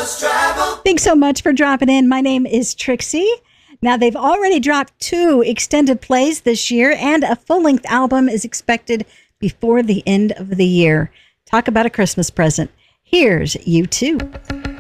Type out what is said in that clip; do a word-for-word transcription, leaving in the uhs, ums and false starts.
Thanks so much for dropping in. My name is Trixie. Now, they've already dropped two extended plays this year, and a full-length album is expected before the end of the year. Talk about a Christmas present. Here's U two.